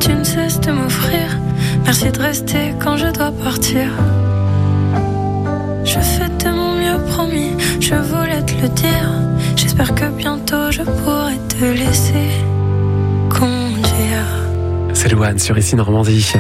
tu ne cesses de m'offrir. Merci de rester quand je dois partir. Je fais de mon mieux, promis, je voulais te le dire. J'espère que bientôt je pourrai te laisser conduire. C'est Louane sur Ici Normandie.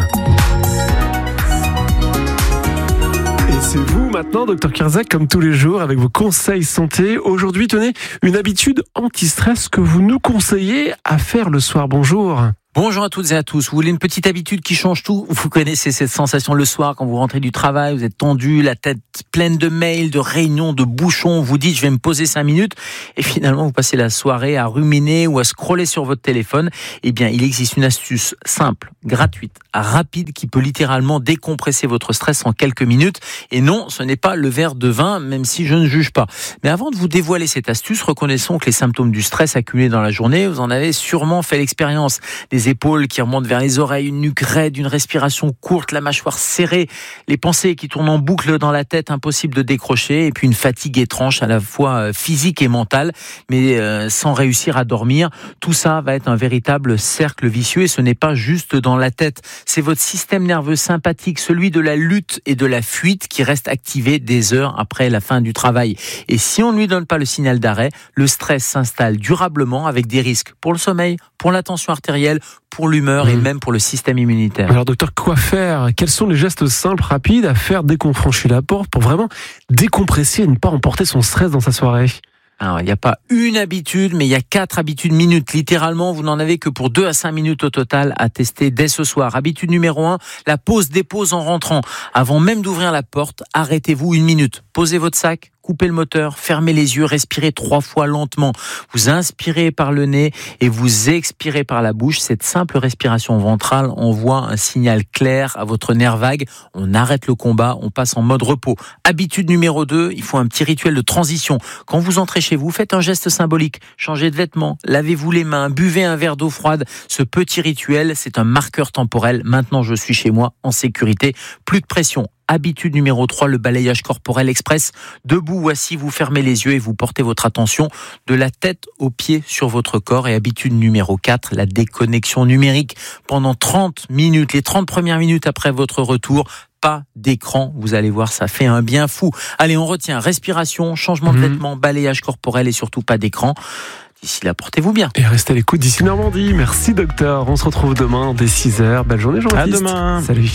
Et c'est vous maintenant, Dr Kirzac, comme tous les jours, avec vos conseils santé. Aujourd'hui, tenez, une habitude anti-stress que vous nous conseillez à faire le soir. Bonjour. Bonjour à toutes et à tous. Vous voulez une petite habitude qui change tout ? Vous connaissez cette sensation le soir quand vous rentrez du travail, vous êtes tendu, la tête pleine de mails, de réunions, de bouchons. Vous dites je vais me poser 5 minutes et finalement vous passez la soirée à ruminer ou à scroller sur votre téléphone. Eh bien, il existe une astuce simple, gratuite, rapide qui peut littéralement décompresser votre stress en quelques minutes. Et non, ce n'est pas le verre de vin, même si je ne juge pas. Mais avant de vous dévoiler cette astuce, reconnaissons que les symptômes du stress accumulés dans la journée, vous en avez sûrement fait l'expérience. Des épaules qui remontent vers les oreilles, une nuque raide, une respiration courte, la mâchoire serrée, les pensées qui tournent en boucle dans la tête, impossible de décrocher, et puis une fatigue étrange à la fois physique et mentale, mais sans réussir à dormir. Tout ça va être un véritable cercle vicieux et ce n'est pas juste dans la tête. C'est votre système nerveux sympathique, celui de la lutte et de la fuite qui reste activé des heures après la fin du travail. Et si on ne lui donne pas le signal d'arrêt, le stress s'installe durablement avec des risques pour le sommeil, pour la tension artérielle, pour l'humeur et même pour le système immunitaire. Alors docteur, quoi faire ? Quels sont les gestes simples, rapides à faire dès qu'on franchit la porte pour vraiment décompresser et ne pas emporter son stress dans sa soirée ? Alors, il n'y a pas une habitude, mais il y a 4 habitudes minutes. Littéralement, vous n'en avez que pour 2 à 5 minutes au total à tester dès ce soir. Habitude numéro 1, la pause-dépose en rentrant. Avant même d'ouvrir la porte, arrêtez-vous 1 minute. Posez votre sac, coupez le moteur, fermez les yeux, respirez 3 fois lentement. Vous inspirez par le nez et vous expirez par la bouche. Cette simple respiration ventrale envoie un signal clair à votre nerf vague. On arrête le combat, on passe en mode repos. Habitude numéro 2, il faut un petit rituel de transition. Quand vous entrez chez vous, faites un geste symbolique. Changez de vêtements, lavez-vous les mains, buvez un verre d'eau froide. Ce petit rituel, c'est un marqueur temporel. Maintenant, je suis chez moi, en sécurité. Plus de pression. Habitude numéro 3, le balayage corporel express. Debout ou assis, vous fermez les yeux et vous portez votre attention de la tête aux pieds sur votre corps. Et habitude numéro 4, la déconnexion numérique. Pendant 30 minutes, les 30 premières minutes après votre retour, pas d'écran. Vous allez voir, ça fait un bien fou. Allez, on retient respiration, changement de vêtements, balayage corporel et surtout pas d'écran. D'ici là, portez-vous bien. Et restez à l'écoute d'Ici Normandie. Merci docteur. On se retrouve demain dès 6h. Belle journée Jean-Baptiste. À demain. Salut.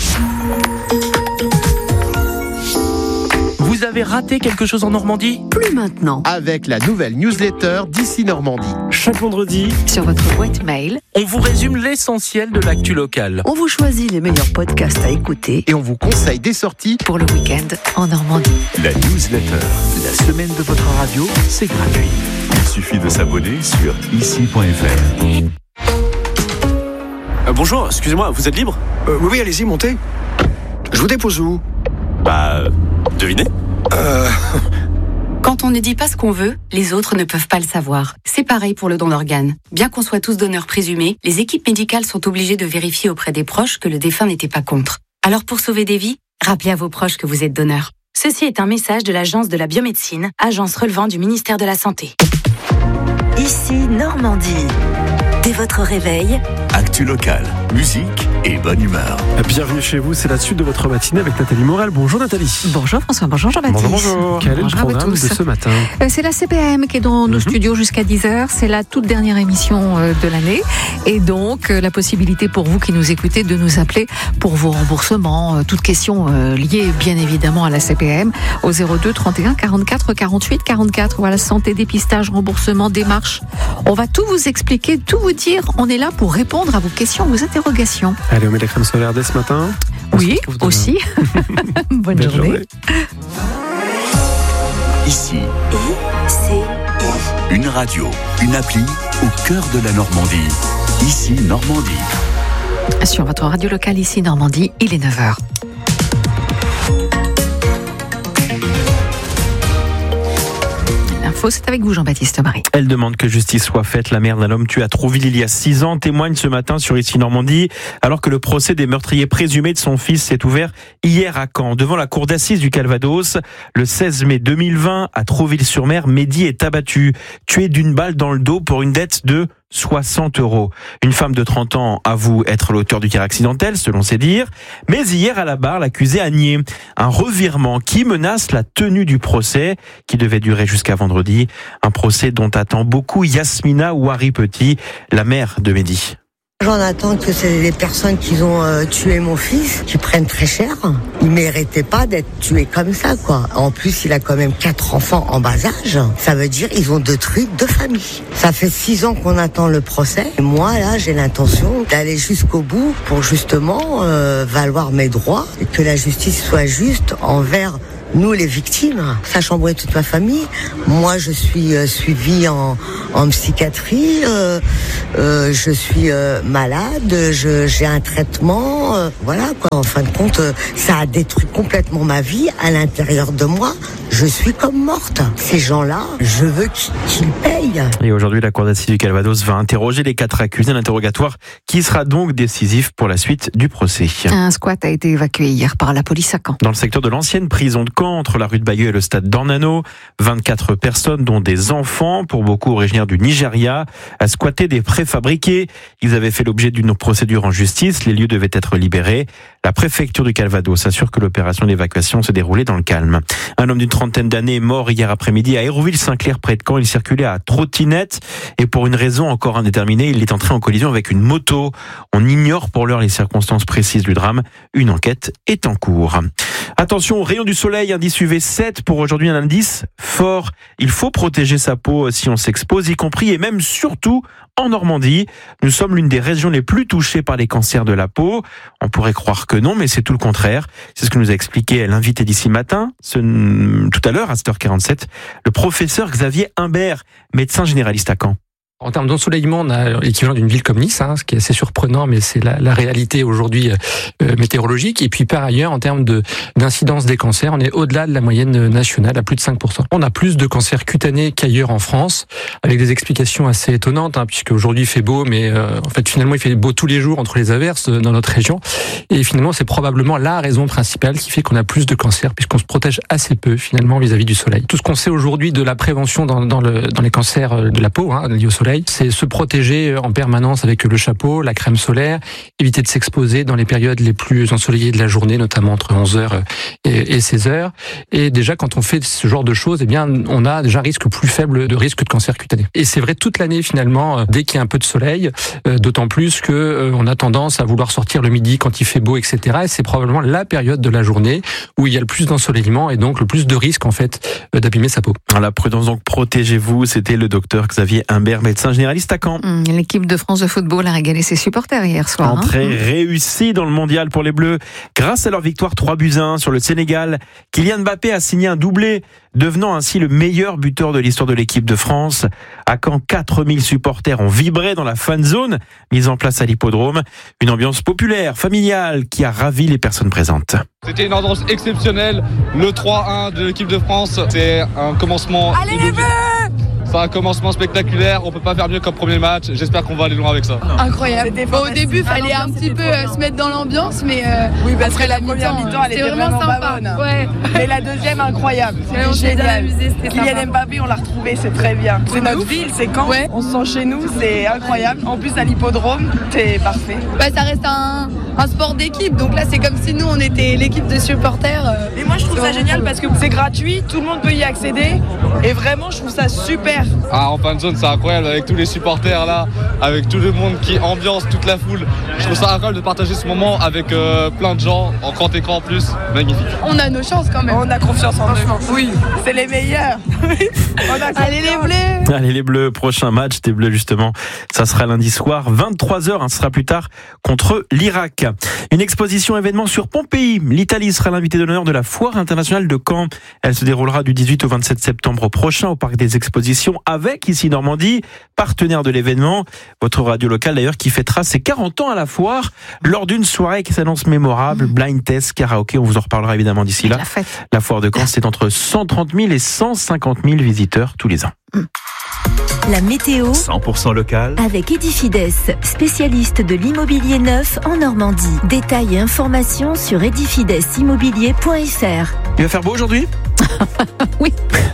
Vous avez raté quelque chose en Normandie ? Plus maintenant. Avec la nouvelle newsletter d'Ici Normandie. Chaque vendredi, Sur votre boîte mail, On vous résume l'essentiel de l'actu locale. on vous choisit les meilleurs podcasts à écouter Et on vous conseille des sorties. pour le week-end en Normandie. La newsletter, la semaine de votre radio, c'est gratuit. Il suffit de s'abonner sur ici.fr. Bonjour, excusez-moi, vous êtes libre ? Oui, allez-y, montez. Je vous dépose où ? Devinez ? Quand on ne dit pas ce qu'on veut, les autres ne peuvent pas le savoir. C'est pareil pour le don d'organes. Bien qu'on soit tous donneurs présumés, les équipes médicales sont obligées de vérifier auprès des proches que le défunt n'était pas contre. Alors pour sauver des vies, rappelez à vos proches que vous êtes donneur. Ceci est un message de l'Agence de la biomédecine, agence relevant du ministère de la Santé. Ici Normandie. Dès votre réveil, Actu locale, musique et bonne humeur. bienvenue chez vous. C'est la suite de votre matinée avec Nathalie Morel. Bonjour Nathalie. Bonjour François, bonjour Jean-Baptiste. Bonjour. Quel est le Bonjour à vous programme de tous. ce matin ? C'est la CPAM qui est dans nos studios jusqu'à 10h. C'est la toute dernière émission de l'année. Et donc, la possibilité pour vous qui nous écoutez de nous appeler pour vos remboursements, toutes questions liées bien évidemment à la CPAM au 02 31 44 48 44. Voilà, santé, dépistage, remboursement, démarche. On va tout vous expliquer, tout vous dire. On est là pour répondre à vos questions, vos interrogations. Allez, on met la crème solaire dès ce matin. Oui, aussi. Bonne journée. Ici, ICI. une radio, une appli au cœur de la Normandie. Ici Normandie. Sur votre radio locale ici Normandie, il est 9h. L'info, c'est avec vous Jean-Baptiste Marie. Elle demande que justice soit faite. La mère d'un homme tué à Trouville il y a 6 ans témoigne ce matin sur Ici Normandie, alors que le procès des meurtriers présumés de son fils s'est ouvert hier à Caen. Devant la cour d'assises du Calvados, le 16 mai 2020, à Trouville-sur-Mer, Mehdi est abattu, tué d'une balle dans le dos pour une dette de 60 €. Une femme de 30 ans avoue être l'auteur du tir accidentel, selon ses dires. Mais hier, à la barre, l'accusé a nié. Un revirement qui menace la tenue du procès, qui devait durer jusqu'à vendredi. Un procès dont attend beaucoup Yasmina Ouari Petit, la mère de Mehdi. J'en attends que c'est les personnes qui ont tué mon fils, qui prennent très cher. Il méritait pas d'être tué comme ça, quoi. En plus, il a quand même 4 enfants en bas âge. Ça veut dire ils ont détruit 2 familles. Ça fait 6 ans qu'on attend le procès. Et moi, là, j'ai l'intention d'aller jusqu'au bout pour justement valoir mes droits et que la justice soit juste envers nous, les victimes. Ça a chamboulé toute ma famille. Moi, je suis suivie en psychiatrie. Je suis malade. J'ai un traitement. Voilà, quoi. En fin de compte, ça a détruit complètement ma vie. À l'intérieur de moi, je suis comme morte. Ces gens-là, je veux qu'ils payent. Et aujourd'hui, la cour d'assises du Calvados va interroger les 4 accusés. Un interrogatoire qui sera donc décisif pour la suite du procès. Un squat a été évacué hier par la police à Caen. Dans le secteur de l'ancienne prison de Caen, entre la rue de Bayeux et le stade d'Ornano, 24 personnes, dont des enfants, pour beaucoup originaires du Nigeria, a squatté des préfabriqués. Ils avaient fait l'objet d'une procédure en justice. Les lieux devaient être libérés. La préfecture du Calvados assure que l'opération d'évacuation s'est déroulée dans le calme. Un homme d'une trentaine d'années est mort hier après-midi à Hérouville-Saint-Clair, près de Caen. Il circulait à trottinette et pour une raison encore indéterminée, il est entré en collision avec une moto. On ignore pour l'heure les circonstances précises du drame. Une enquête est en cours. Attention, rayon du soleil, indice UV7 pour aujourd'hui, un indice fort. Il faut protéger sa peau si on s'expose, y compris et même surtout en Normandie. Nous sommes l'une des régions les plus touchées par les cancers de la peau. On pourrait croire que non, mais c'est tout le contraire. C'est ce que nous a expliqué l'invité d'ici matin, tout à l'heure à 7h47, le professeur Xavier Humbert, médecin généraliste à Caen. En termes d'ensoleillement, on a l'équivalent d'une ville comme Nice, ce qui est assez surprenant, mais c'est la réalité aujourd'hui météorologique. Et puis par ailleurs, en termes d'incidence des cancers, on est au-delà de la moyenne nationale, à plus de 5%. On a plus de cancers cutanés qu'ailleurs en France, avec des explications assez étonnantes, puisque aujourd'hui il fait beau, mais en fait finalement il fait beau tous les jours entre les averses dans notre région. Et finalement, c'est probablement la raison principale qui fait qu'on a plus de cancers, puisqu'on se protège assez peu finalement vis-à-vis du soleil. Tout ce qu'on sait aujourd'hui de la prévention dans les cancers de la peau, liés au soleil, c'est se protéger en permanence avec le chapeau, la crème solaire, éviter de s'exposer dans les périodes les plus ensoleillées de la journée, notamment entre 11h et 16h. Et déjà, quand on fait ce genre de choses, eh bien, on a déjà un risque plus faible de risque de cancer cutané. Et c'est vrai toute l'année finalement, dès qu'il y a un peu de soleil, d'autant plus que on a tendance à vouloir sortir le midi quand il fait beau, etc. Et c'est probablement la période de la journée où il y a le plus d'ensoleillement et donc le plus de risque en fait d'abîmer sa peau. La prudence donc, protégez-vous. C'était le docteur Xavier Humbert, médecin généraliste à Caen. L'équipe de France de football a régalé ses supporters hier soir. Entrée réussie dans le mondial pour les Bleus. Grâce à leur victoire 3-1 sur le Sénégal, Kylian Mbappé a signé un doublé, devenant ainsi le meilleur buteur de l'histoire de l'équipe de France. À Caen, 4000 supporters ont vibré dans la fan zone mise en place à l'hippodrome. Une ambiance populaire, familiale, qui a ravi les personnes présentes. C'était une ambiance exceptionnelle. Le 3-1 de l'équipe de France, c'est un commencement. Allez les Bleus! C'est un commencement spectaculaire, on peut pas faire mieux comme premier match, j'espère qu'on va aller loin avec ça. Incroyable. Au début, il fallait un petit peu se mettre dans l'ambiance, mais oui, parce que la première mi-temps, elle était vraiment sympa. Ouais. Mais la deuxième, incroyable, c'était génial. Kylian Mbappé, on l'a retrouvé, c'est très bien. C'est notre ville, c'est Caen, ouais. On se sent chez nous, c'est incroyable. En plus, à l'hippodrome, c'est parfait. Bah, ça reste un sport d'équipe, donc là, c'est comme si nous, on était l'équipe de supporters. Et moi, je trouve ça génial parce que c'est gratuit, tout le monde peut y accéder, et vraiment, je trouve ça super. En fan zone, c'est incroyable avec tous les supporters là, avec tout le monde qui ambiance, toute la foule. Je trouve ça incroyable de partager ce moment avec plein de gens en grand écran en plus. Magnifique. On a nos chances quand même. On a confiance en eux. Oui, c'est les meilleurs. Allez les Bleus. Allez les Bleus, prochain match des Bleus justement. Ça sera lundi soir, 23h, ce sera plus tard contre l'Irak. Une exposition événement sur Pompéi. L'Italie sera l'invité d'honneur de la Foire internationale de Caen. Elle se déroulera du 18 au 27 septembre prochain au Parc des Expositions avec Ici Normandie, partenaire de l'événement. Votre radio locale d'ailleurs qui fêtera ses 40 ans à la foire lors d'une soirée qui s'annonce mémorable, blind test, karaoké, on vous en reparlera évidemment d'ici là. La foire de Caen, c'est entre 130 000 et 150 000 visiteurs tous les ans. La météo 100% local avec Edifides, spécialiste de l'immobilier neuf en Normandie. Détails et informations sur edifidеsimmobilier.fr. Il va faire beau aujourd'hui ?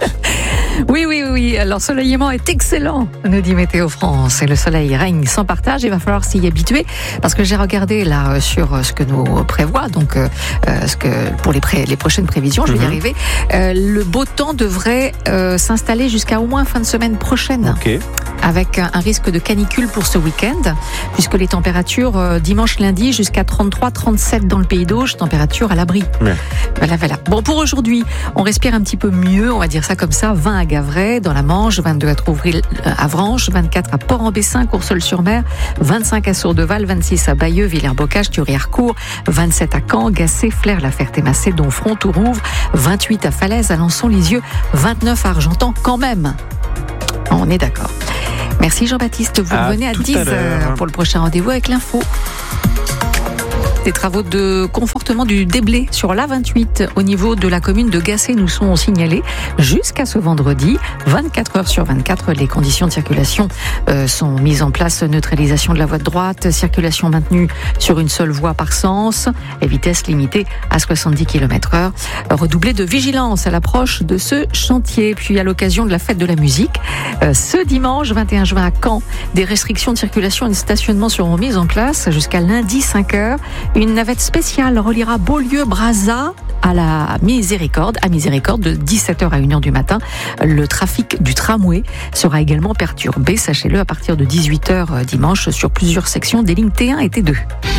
Oui. Oui. oui, l'ensoleillement est excellent, nous dit Météo France. Et le soleil règne sans partage, il va falloir s'y habituer. Parce que j'ai regardé là sur ce que nous prévoit, donc pour les prochaines prévisions, je vais y arriver. Le beau temps devrait s'installer jusqu'à au moins fin de semaine prochaine. Ok. Avec un risque de canicule pour ce week-end, puisque les températures dimanche, lundi, jusqu'à 33-37 dans le Pays d'Auge, température à l'abri. Ouais. Voilà. Bon, pour aujourd'hui, on respire un petit peu mieux, on va dire ça comme ça. 20 à Gavray, dans la Manche, 22 à Trouville, à Vranches, 24 à Port-en-Bessin, Courseulles-sur-Mer, 25 à Sourdeval, 26 à Bayeux, Villers-Bocage, Thury-Harcourt, 27 à Caen, Gacé, Flers, La Ferté-Massé, Donfront, Tourouvre, 28 à Falaise, Alençon, Lisieux, 29 à Argentan, quand même. On est d'accord. Merci Jean-Baptiste, vous revenez à 10h pour le prochain rendez-vous avec l'info. Des travaux de confortement du déblai sur l'A28 au niveau de la commune de Gacé nous sont signalés jusqu'à ce vendredi. 24 heures sur 24, les conditions de circulation sont mises en place. Neutralisation de la voie de droite, circulation maintenue sur une seule voie par sens et vitesse limitée à 70 km/h. Redoublé de vigilance à l'approche de ce chantier. Puis à l'occasion de la fête de la musique, ce dimanche 21 juin à Caen, des restrictions de circulation et de stationnement seront mises en place jusqu'à lundi 5h. Une navette spéciale reliera Beaulieu-Brazza à la Miséricorde, de 17h à 1h du matin. Le trafic du tramway sera également perturbé, sachez-le, à partir de 18h dimanche sur plusieurs sections des lignes T1 et T2.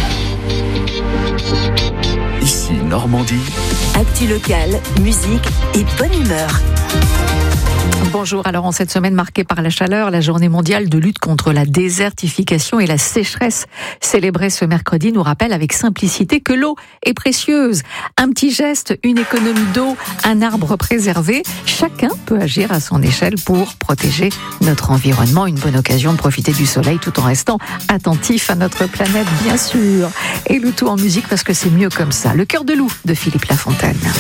Ici Normandie. Actu locale, musique et bonne humeur. Bonjour, alors en cette semaine marquée par la chaleur, la journée mondiale de lutte contre la désertification et la sécheresse célébrée ce mercredi nous rappelle avec simplicité que l'eau est précieuse. Un petit geste, une économie d'eau, un arbre préservé, chacun peut agir à son échelle pour protéger notre environnement. Une bonne occasion de profiter du soleil tout en restant attentif à notre planète, bien sûr. Et le tout en musique parce que c'est mieux comme ça. Le cœur de loup de Philippe Lafontaine.